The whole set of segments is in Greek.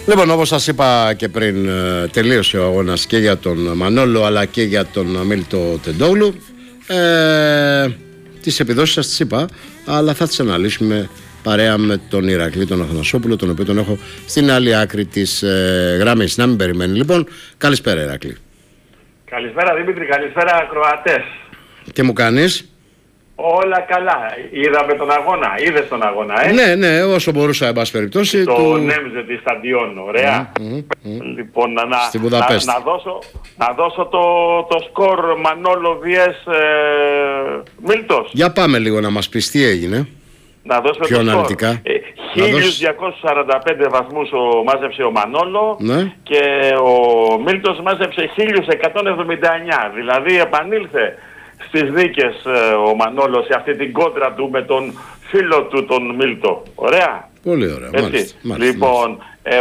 Λοιπόν, όπως σας είπα και πριν, τελείωσε ο αγώνας και για τον Μανόλο αλλά και για τον Μίλτο Τεντόγλου. Τις επιδόσεις σας τις είπα, αλλά θα τις αναλύσουμε παρέα με τον Ηρακλή τον Αθανασόπουλο, τον οποίο τον έχω στην άλλη άκρη της γραμμής. Να μην περιμένει λοιπόν. Καλησπέρα Ηρακλή. Καλησπέρα Δημήτρη, καλησπέρα ακροατές. Τι μου κάνεις? Όλα καλά. Είδαμε τον αγώνα, είδες τον αγώνα, Ναι, όσο μπορούσα, εν πάση περιπτώσει. Το Νέμζε τη Σταντιόν, ωραία. Λοιπόν, να δώσω το σκορ Μανόλο vs Μίλτος. Για πάμε λίγο να μας πεις τι έγινε. Να δώσουμε πιο το αναλυτικά. 1245 βαθμούς μάζεψε ο Μανόλο, ναι. Και ο Μίλτος μάζεψε 1179. Δηλαδή επανήλθε στις δίκες ο Μανόλος σε αυτή την κόντρα του με τον φίλο του τον Μίλτο. Ωραία. Πολύ ωραία. Μάλιστα, λοιπόν,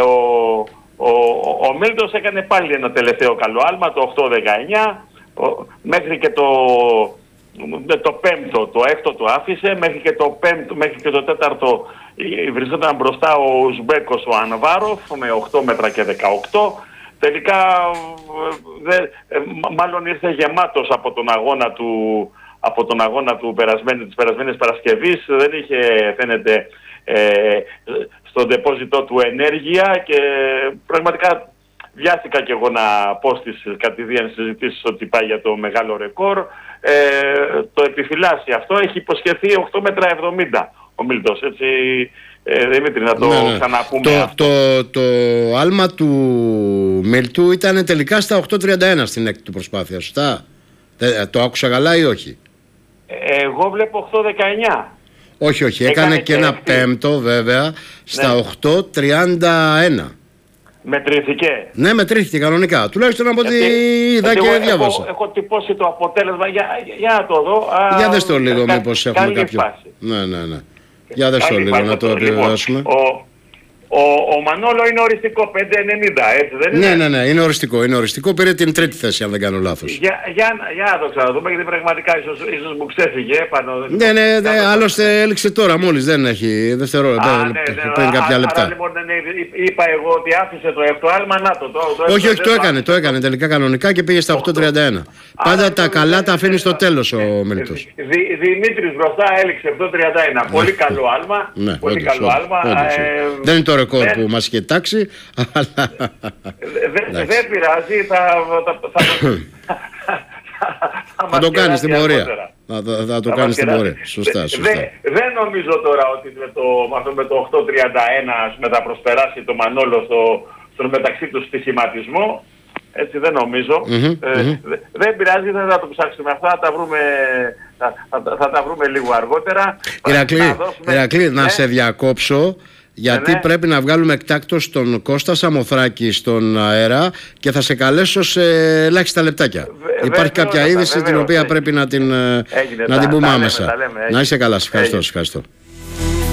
ο Μίλτος έκανε πάλι ένα τελευταίο καλό άλμα, το 8-19, μέχρι και το πέμπτο, το έκτο το άφησε, μέχρι και το πέμπτο, μέχρι και το τέταρτο βρισκόταν μπροστά ο Ουσμπέκος ο Ανβάροφ με 8 μέτρα και 18. Τελικά μάλλον ήρθε γεμάτος από τον αγώνα του της περασμένης Παρασκευής. Δεν είχε, φαίνεται, στον ντεπόζιτό του ενέργεια και πραγματικά βιάστηκα και εγώ να πω στις κατηδίαν συζητήσεις ότι πάει για το μεγάλο ρεκόρ. Το επιφυλάσσει αυτό, έχει υποσχεθεί 8 μέτρα 70 ο Μίλτος, έτσι. Δημήτρη, να το ξαναπούμε. Το άλμα του Μίλτου ήταν τελικά στα 8.31 στην έκτη του προσπάθεια, σωστά? Το άκουσα καλά ή όχι? Εγώ βλέπω 8.19. Όχι, έκανε και ένα πέμπτο βέβαια στα 8.31. Μετρήθηκε. Ναι, μετρήθηκε κανονικά. Τουλάχιστον από ό,τι είδα και διάβασα. Έχω τυπώσει το αποτέλεσμα. Για να το δω. Για δες το λίγο, μήπως έχουμε κάποιο. Ναι. Για δες το λίγο, να το επιβεβαιώσουμε. Ο Μανόλο είναι οριστικό, 5.90, έτσι δεν είναι? Ναι, είναι οριστικό. Πήρε την τρίτη θέση, αν δεν κάνω λάθος. Για να το ξαναδούμε, γιατί πραγματικά ίσως μου ξέφυγε πάνω. Ναι, άλλωστε έληξε τώρα, μόλις, δεν έχει δευτερόλεπτα, πριν κάποια λεπτά. Άρα λοιπόν είπα εγώ ότι άφησε το έκτο άλμα, να το Όχι, το έκανε τελικά κανονικά και πήγε στα 8.31. Πάντα τα καλά τα αφήνει στο τέλος ο Μίλτος. Δημήτρης μπροστά έληξε 8.31. Πολύ καλό άλμα. Πολύ καλό άλμα. Δεν είναι το ρεκόρ που μας είχε τάξει, αλλά... Δεν πειράζει, θα το κάνεις στην πορεία. Θα το κάνεις στην πορεία. Σωστά. Δεν νομίζω τώρα ότι με το 8.31 μεταπροσπεράσει το Μανόλο στον μεταξύ του στοιχηματισμό. Έτσι δεν νομίζω. Δεν πειράζει, δεν θα το ψάξουμε αυτά, θα τα βρούμε λίγο αργότερα. Ηρακλή, να σε διακόψω. Γιατί πρέπει να βγάλουμε εκτάκτως τον Κώστα Σαμοθράκη στον αέρα και θα σε καλέσω σε ελάχιστα λεπτάκια. Υπάρχει κάποια είδηση την οποία πρέπει να την πούμε άμεσα. Να είσαι καλά, ευχαριστώ.